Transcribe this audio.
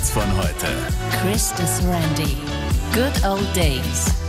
Hits von heute. Chris Randy. Good Old Days.